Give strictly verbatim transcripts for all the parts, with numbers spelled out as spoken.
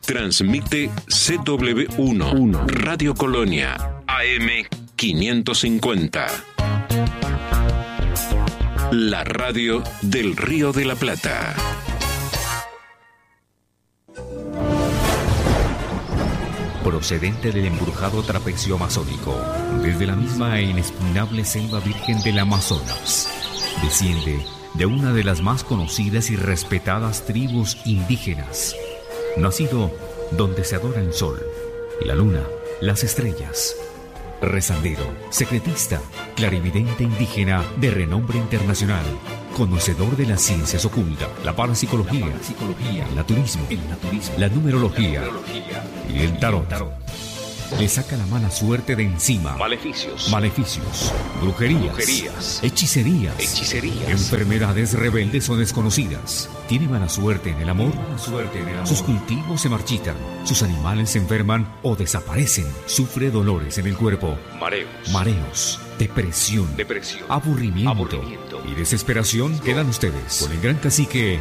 Transmite C W uno, Radio Colonia, A M quinientos cincuenta. La radio del Río de la Plata. Procedente del embrujado trapecio amazónico, desde la misma e inexpugnable selva virgen del Amazonas, desciende de una de las más conocidas y respetadas tribus indígenas, nacido donde se adora el sol, la luna, las estrellas. Rezandero, secretista, clarividente indígena de renombre internacional, conocedor de las ciencias ocultas, la parapsicología, el naturismo, el naturismo, la numerología, la numerología y el tarot. Le saca la mala suerte de encima. Maleficios. Maleficios. Brujerías. Brujerías. Hechicerías. Hechicerías. Enfermedades rebeldes o desconocidas. Tiene mala suerte en el amor. Mala suerte en el amor. Sus cultivos se marchitan. Sus animales se enferman o desaparecen. Sufre dolores en el cuerpo. Mareos. Mareos. Depresión. Depresión. Aburrimiento. Aburrimiento. Y desesperación. Quedan ustedes con el gran cacique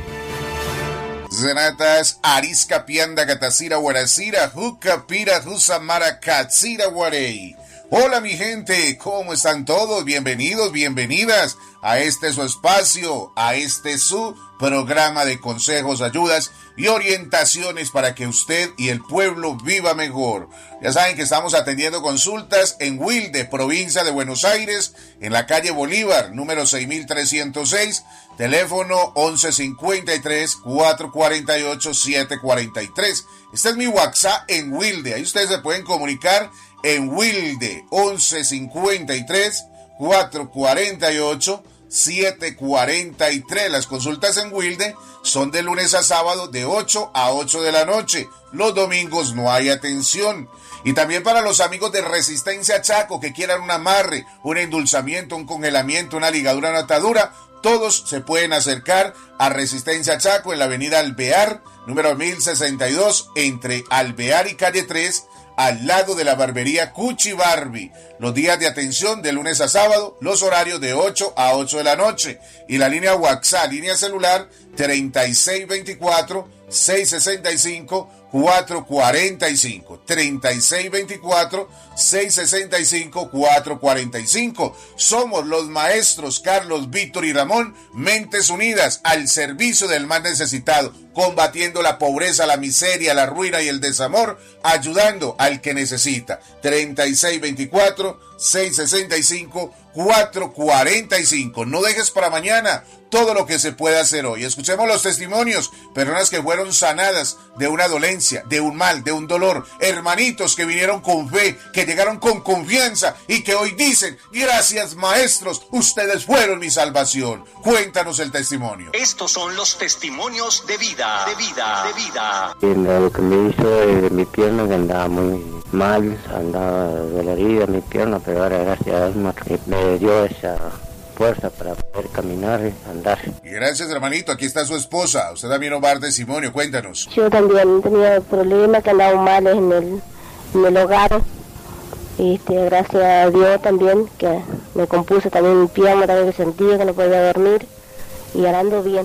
Zenatas, Arisca Pianda Catacira Guaracira, Jucapira Jusamara Katsira Guarey. Hola mi gente, ¿cómo están todos? Bienvenidos, bienvenidas a este su espacio, a este su programa de consejos, ayudas y orientaciones para que usted y el pueblo viva mejor. Ya saben que estamos atendiendo consultas en Wilde, provincia de Buenos Aires, en la calle Bolívar, número seis mil trescientos seis, teléfono once cincuenta y tres, cuatrocientos cuarenta y ocho, setecientos cuarenta y tres. Este es mi WhatsApp en Wilde, ahí ustedes se pueden comunicar en Wilde, once cincuenta y tres, cuatrocientos cuarenta y ocho, setecientos cuarenta y tres. Las consultas en Wilde son de lunes a sábado de ocho a ocho de la noche. Los domingos no hay atención. Y también para los amigos de Resistencia Chaco que quieran un amarre, un endulzamiento, un congelamiento, una ligadura, una atadura, todos se pueden acercar a Resistencia Chaco en la avenida Alvear, número mil sesenta y dos, entre Alvear y calle tres, al lado de la barbería Cuchi Barbie. Los días de atención de lunes a sábado, los horarios de ocho a ocho de la noche. Y la línea WhatsApp, línea celular treinta y seis veinticuatro, seiscientos sesenta y cinco, cuatrocientos cuarenta y cinco. treinta y seis veinticuatro, seiscientos sesenta y cinco, cuatrocientos cuarenta y cinco. Somos los maestros Carlos, Víctor y Ramón, mentes unidas al servicio del más necesitado, combatiendo la pobreza, la miseria, la ruina y el desamor, ayudando al que necesita. treinta y seis veinticuatro, seiscientos sesenta y cinco, cuatrocientos cuarenta y cinco. No dejes para mañana todo lo que se puede hacer hoy. Escuchemos los testimonios, personas que fueron sanadas de una dolencia, de un mal, de un dolor, hermanitos que vinieron con fe, que llegaron con confianza y que hoy dicen, gracias maestros, ustedes fueron mi salvación. Cuéntanos el testimonio. Estos son los testimonios de vida, de vida, de vida. Lo que me hizo eh, mi pierna, que andaba muy mal, andaba dolorida mi pierna, pero ahora gracias a Dios me dio esa fuerza para poder caminar y andar. Gracias hermanito, aquí está su esposa, usted también nos va a dar testimonio, cuéntanos. Yo también tenía problemas que andaban mal en el, en el hogar, este, gracias a Dios también que me compuso también mi pierna, también que sentía que no podía dormir y ahora ando bien.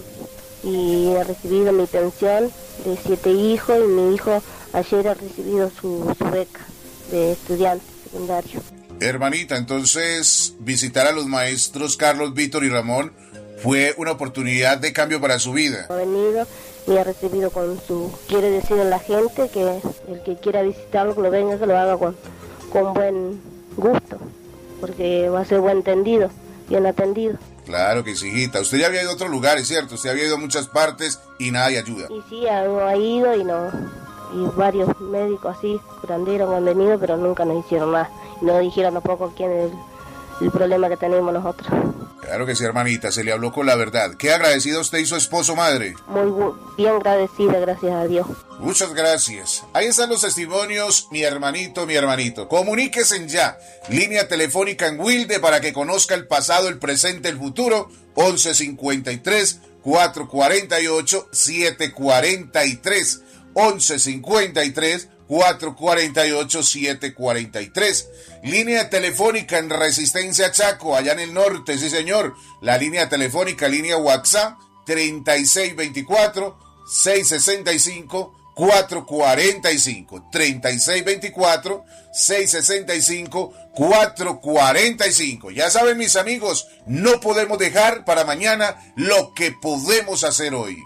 Y he recibido mi pensión de siete hijos y mi hijo ayer ha recibido su, su beca de estudiante secundario. Hermanita, entonces visitar a los maestros Carlos, Víctor y Ramón fue una oportunidad de cambio para su vida. Ha venido y ha recibido con su... Quiere decir a la gente que el que quiera visitarlo, que lo venga, que lo haga con, con buen gusto, porque va a ser buen entendido, bien atendido. Claro que sí, hijita. Usted ya había ido a otros lugares, ¿cierto? Usted había ido a muchas partes y nada de ayuda. Y sí, ha ido y no... Y varios médicos así, curanderos han venido, pero nunca nos hicieron nada. Y nos dijeron tampoco quién es el, el problema que tenemos nosotros. Claro que sí, hermanita, se le habló con la verdad. ¿Qué agradecida usted y su esposo, madre? Muy bien agradecida, gracias a Dios. Muchas gracias. Ahí están los testimonios, mi hermanito, mi hermanito. Comuníquese ya. Línea telefónica en Wilde para que conozca el pasado, el presente, el futuro. once cincuenta y tres, cuatrocientos cuarenta y ocho, setecientos cuarenta y tres. once cincuenta y tres, cuatrocientos cuarenta y ocho, setecientos cuarenta y tres. Línea telefónica en Resistencia Chaco, allá en el norte, sí señor. La línea telefónica, línea WhatsApp, treinta y seis veinticuatro, seiscientos sesenta y cinco, cuatro cuatro cinco. treinta y seis veinticuatro, seiscientos sesenta y cinco, cuatrocientos cuarenta y cinco. Ya saben, mis amigos, no podemos dejar para mañana lo que podemos hacer hoy.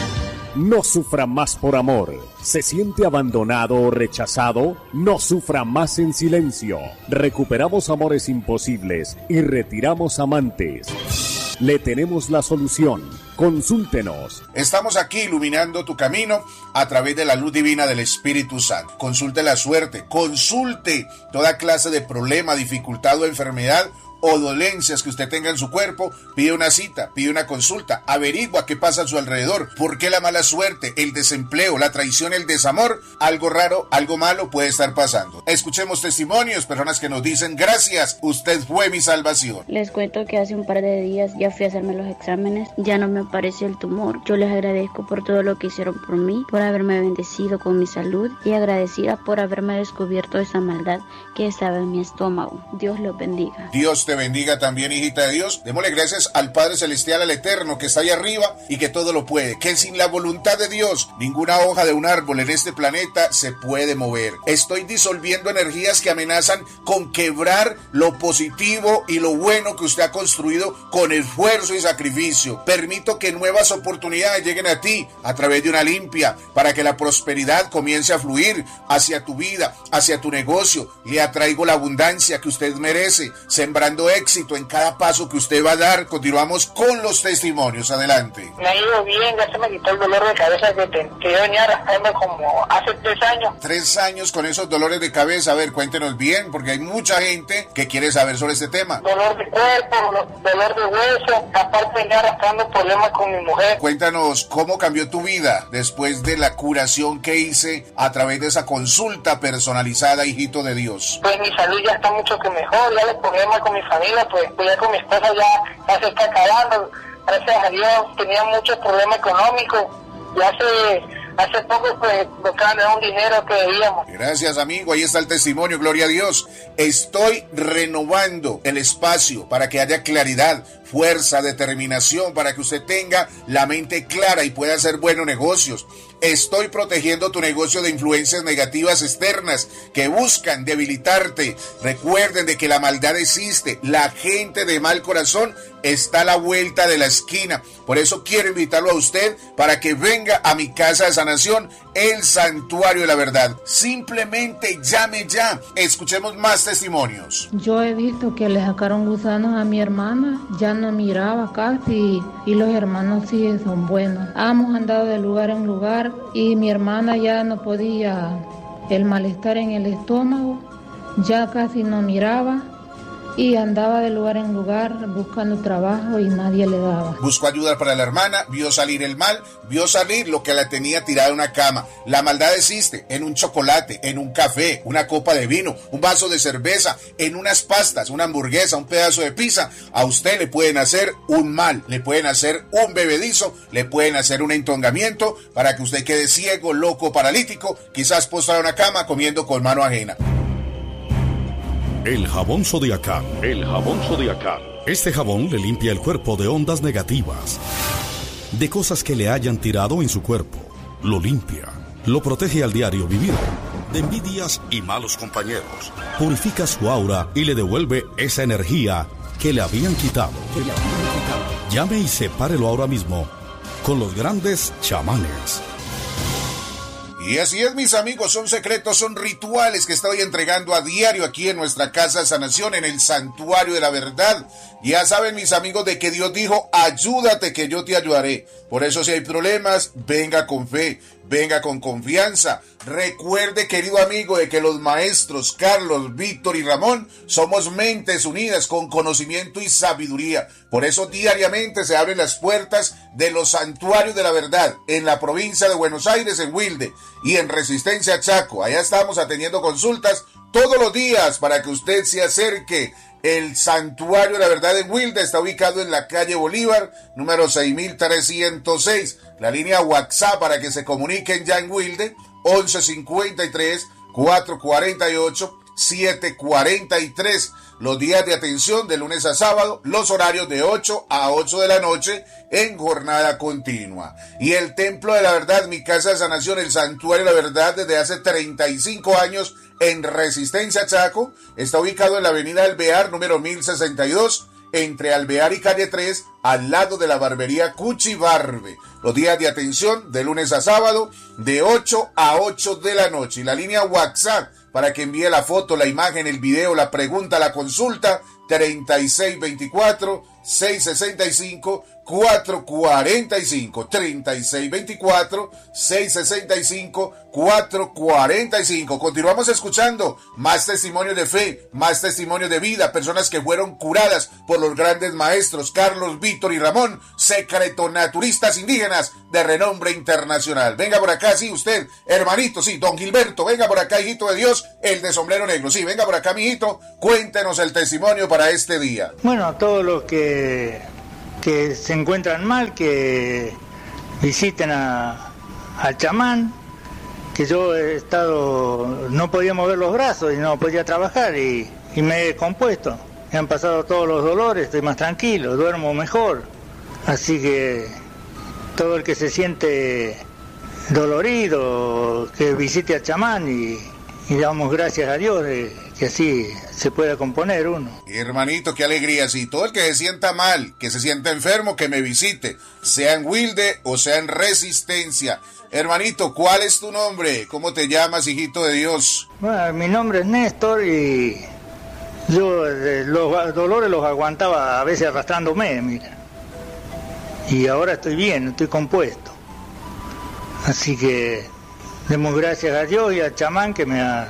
No sufra más por amor. ¿Se siente abandonado o rechazado? No sufra más en silencio. Recuperamos amores imposibles y retiramos amantes. Le tenemos la solución. Consúltenos. Estamos aquí iluminando tu camino a través de la luz divina del Espíritu Santo. Consulte la suerte, consulte toda clase de problema, dificultad o enfermedad o dolencias que usted tenga en su cuerpo. Pide una cita, pide una consulta, averigua qué pasa a su alrededor, por qué la mala suerte, el desempleo, la traición, el desamor, algo raro, algo malo puede estar pasando. Escuchemos testimonios, personas que nos dicen: gracias, usted fue mi salvación. Les cuento que hace un par de días ya fui a hacerme los exámenes, ya no me apareció el tumor. Yo les agradezco por todo lo que hicieron por mí, por haberme bendecido con mi salud y agradecida por haberme descubierto esa maldad que estaba en mi estómago. Dios los bendiga. Dios te bendiga también, hijita de Dios. Démosle gracias al Padre Celestial, al Eterno, que está ahí arriba y que todo lo puede, que sin la voluntad de Dios ninguna hoja de un árbol en este planeta se puede mover. Estoy disolviendo energías que amenazan con quebrar lo positivo y lo bueno que usted ha construido con esfuerzo y sacrificio. Permito que nuevas oportunidades lleguen a ti a través de una limpia, para que la prosperidad comience a fluir hacia tu vida, hacia tu negocio. Le atraigo la abundancia que usted merece, sembrando éxito en cada paso que usted va a dar. Continuamos con los testimonios. Adelante. Me ha ido bien, ya se me quitó el dolor de cabeza que, te, que yo venía arrastrando como hace tres años. Tres años con esos dolores de cabeza. A ver, cuéntenos bien, porque hay mucha gente que quiere saber sobre este tema. Dolor de cuerpo, dolor de hueso, aparte venía arrastrando problemas con mi mujer. Cuéntanos, ¿cómo cambió tu vida después de la curación que hice a través de esa consulta personalizada, hijito de Dios? Pues mi salud ya está mucho que mejor, ya los problemas con mi familia, pues, pues ya con mi esposa ya, ya se está acabando. Gracias a Dios, tenía muchos problemas económicos, ya hace, hace poco pues me acaban de dar un dinero que debíamos. Gracias, amigo, ahí está el testimonio, gloria a Dios. Estoy renovando el espacio para que haya claridad, fuerza, determinación, para que usted tenga la mente clara y pueda hacer buenos negocios. Estoy protegiendo tu negocio de influencias negativas externas que buscan debilitarte. Recuerden de que la maldad existe. La gente de mal corazón está a la vuelta de la esquina. Por eso quiero invitarlo a usted para que venga a mi casa de sanación, el Santuario de la Verdad. Simplemente llame ya. Escuchemos más testimonios. Yo he visto que le sacaron gusanos a mi hermana. Ya no miraba casi y los hermanos sí son buenos. Hemos andado de lugar en lugar y mi hermana ya no podía, el malestar en el estómago, ya casi no miraba y andaba de lugar en lugar buscando trabajo y nadie le daba. Buscó ayuda para la hermana, vio salir el mal, vio salir lo que la tenía tirada en una cama. La maldad existe en un chocolate, en un café, una copa de vino, un vaso de cerveza, en unas pastas, una hamburguesa, un pedazo de pizza. A usted le pueden hacer un mal, le pueden hacer un bebedizo, le pueden hacer un entongamiento para que usted quede ciego, loco, paralítico, quizás postrado en una cama comiendo con mano ajena. El jabón Zodiacal. El jabón Zodiacal. Este jabón le limpia el cuerpo de ondas negativas, de cosas que le hayan tirado en su cuerpo. Lo limpia, lo protege al diario vivir, de envidias y malos compañeros. Purifica su aura y le devuelve esa energía que le habían quitado. Llame y sepárelo ahora mismo con los grandes chamanes. Y así es, mis amigos, son secretos, son rituales que estoy entregando a diario aquí en nuestra casa de sanación, en el Santuario de la Verdad. Ya saben, mis amigos, de que Dios dijo: ayúdate que yo te ayudaré. Por eso, si hay problemas, venga con fe, venga con confianza. Recuerde, querido amigo, de que los maestros Carlos, Víctor y Ramón somos mentes unidas con conocimiento y sabiduría. Por eso diariamente se abren las puertas de los Santuarios de la Verdad en la provincia de Buenos Aires, en Wilde, y en Resistencia Chaco. Allá estamos atendiendo consultas todos los días para que usted se acerque. El Santuario de la Verdad en Wilde está ubicado en la calle Bolívar, número seis mil trescientos seis. La línea WhatsApp para que se comuniquen ya en Wilde, once cincuenta y tres, cuatrocientos cuarenta y ocho, setecientos cuarenta y tres. los días de atención de lunes a sábado, los horarios de ocho a ocho de la noche en jornada continua. Y el Templo de la Verdad, mi casa de sanación, el Santuario de la Verdad, desde hace treinta y cinco años en Resistencia Chaco, está ubicado en la avenida Alvear, número mil sesenta y dos, entre Alvear y calle tres, al lado de la barbería Cuchibarbe. Los días de atención de lunes a sábado, de ocho a ocho de la noche. Y la línea WhatsApp para que envíe la foto, la imagen, el video, la pregunta, la consulta, treinta y seis veinticuatro, seiscientos sesenta y cinco, cuatrocientos cuarenta y cinco, treinta y seis veinticuatro, seiscientos sesenta y cinco, cuatrocientos cuarenta y cinco. Continuamos escuchando más testimonios de fe, más testimonios de vida, personas que fueron curadas por los grandes maestros Carlos, Víctor y Ramón, secretonaturistas indígenas de renombre internacional. Venga por acá, sí, usted, hermanito, sí, don Gilberto, venga por acá, hijito de Dios, el de sombrero negro, sí, venga por acá, mijito, cuéntenos el testimonio para este día. Bueno, todos los que que se encuentran mal, que visiten a, al chamán, que yo he estado, no podía mover los brazos y no podía trabajar y, y me he compuesto. Me han pasado todos los dolores, estoy más tranquilo, duermo mejor. Así que todo el que se siente dolorido, que visite al chamán y, y damos gracias a Dios de que así se pueda componer uno. Hermanito, qué alegría, sí, todo el que se sienta mal, que se sienta enfermo, que me visite, sea en Wilde o sea en Resistencia. Hermanito, ¿cuál es tu nombre? ¿Cómo te llamas, hijito de Dios? Bueno, mi nombre es Néstor y yo eh, los dolores los aguantaba a veces arrastrándome, mira. Y ahora estoy bien, estoy compuesto. Así que demos gracias a Dios y al chamán que me ha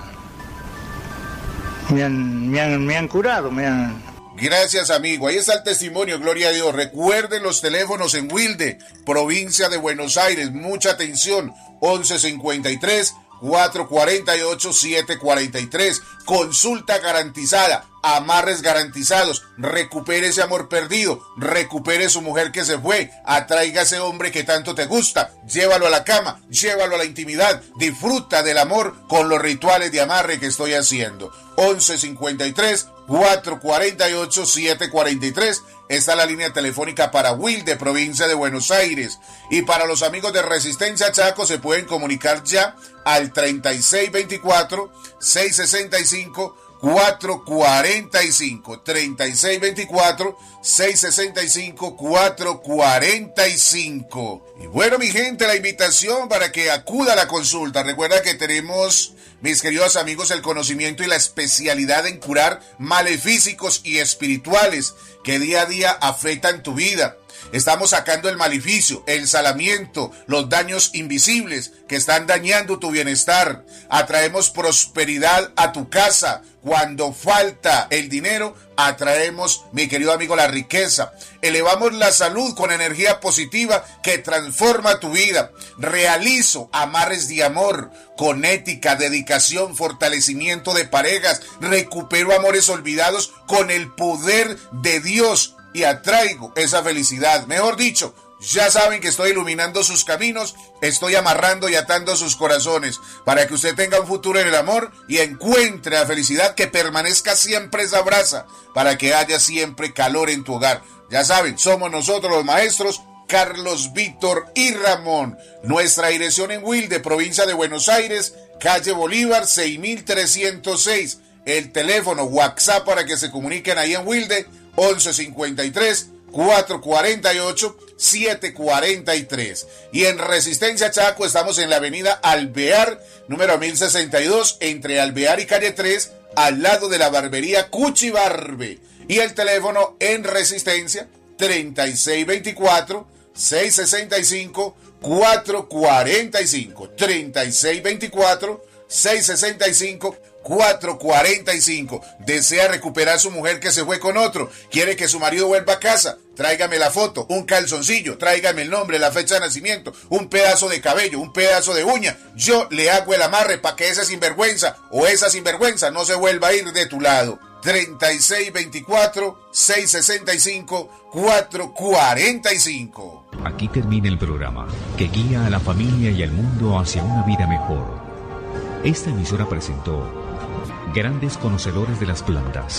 Me han, me, han, me han curado, me han... Gracias, amigo. Ahí está el testimonio, gloria a Dios. Recuerden los teléfonos en Wilde, provincia de Buenos Aires. Mucha atención, once cincuenta y tres, cuatrocientos cuarenta y ocho, setecientos cuarenta y tres. Consulta garantizada, amarres garantizados. Recupere ese amor perdido, recupere su mujer que se fue, atraiga a ese hombre que tanto te gusta, llévalo a la cama, llévalo a la intimidad, disfruta del amor con los rituales de amarre que estoy haciendo. once cincuenta y tres, cuatrocientos cuarenta y ocho, setecientos cuarenta y tres. Esta es la línea telefónica para Wilde, provincia de Buenos Aires. Y para los amigos de Resistencia Chaco se pueden comunicar ya al treinta y seis veinticuatro, seiscientos sesenta y cinco, cuatrocientos cuarenta y cinco, treinta y seis veinticuatro, seiscientos sesenta y cinco, cuatrocientos cuarenta y cinco. Y bueno, mi gente, la invitación para que acuda a la consulta. Recuerda que tenemos, mis queridos amigos, el conocimiento y la especialidad en curar males físicos y espirituales que día a día afectan tu vida. Estamos sacando el maleficio, el salamiento, los daños invisibles que están dañando tu bienestar. Atraemos prosperidad a tu casa. Cuando falta el dinero, atraemos, mi querido amigo, la riqueza. Elevamos la salud con energía positiva que transforma tu vida. Realizo amarres de amor con ética, dedicación, fortalecimiento de parejas. Recupero amores olvidados con el poder de Dios y atraigo esa felicidad. Mejor dicho, ya saben que estoy iluminando sus caminos, estoy amarrando y atando sus corazones para que usted tenga un futuro en el amor y encuentre la felicidad, que permanezca siempre esa brasa, para que haya siempre calor en tu hogar. Ya saben, somos nosotros los maestros Carlos, Víctor y Ramón. Nuestra dirección en Wilde, provincia de Buenos Aires, calle Bolívar, seis mil trescientos seis. El teléfono WhatsApp para que se comuniquen ahí en Wilde, once cincuenta y tres, cuatrocientos cuarenta y ocho, setecientos cuarenta y tres. Y en Resistencia Chaco estamos en la avenida Alvear, número mil sesenta y dos, entre Alvear y calle tres, al lado de la barbería Cuchibarbe. Y el teléfono en Resistencia, treinta y seis veinticuatro, seiscientos sesenta y cinco, cuatrocientos cuarenta y cinco. treinta y seis veinticuatro, seiscientos sesenta y cinco, cuatrocientos cuarenta y cinco. Desea recuperar a su mujer que se fue con otro, quiere que su marido vuelva a casa, tráigame la foto, un calzoncillo, tráigame el nombre, la fecha de nacimiento, un pedazo de cabello, un pedazo de uña. Yo le hago el amarre para que ese sinvergüenza o esa sinvergüenza no se vuelva a ir de tu lado. treinta y seis veinticuatro, seiscientos sesenta y cinco, cuatrocientos cuarenta y cinco. Aquí termina el programa que guía a la familia y al mundo hacia una vida mejor. Esta emisora presentó Grandes Conocedores de las Plantas,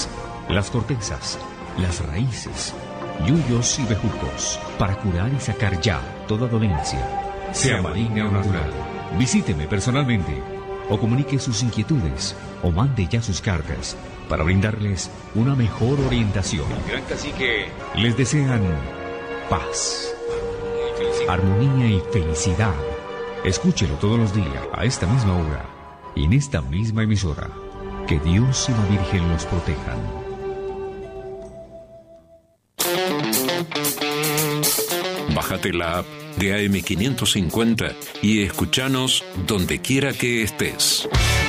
las cortezas, las raíces, yuyos y bejucos, para curar y sacar ya toda dolencia, sea maligna o natural. Visíteme personalmente o comunique sus inquietudes o mande ya sus cartas para brindarles una mejor orientación. Gran cacique. Les desean paz, armonía y felicidad. Escúchelo todos los días a esta misma hora y en esta misma emisora. Que Dios y la Virgen los protejan. Bájate la app de A M quinientos cincuenta y escúchanos donde quiera que estés.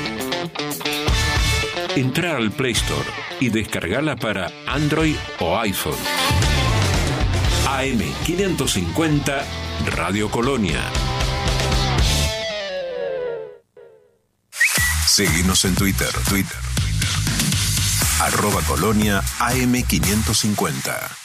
Entra al Play Store y descargala para Android o iPhone. A M quinientos cincuenta Radio Colonia. Seguinos en Twitter, Twitter, Twitter. Arroba Colonia A M quinientos cincuenta.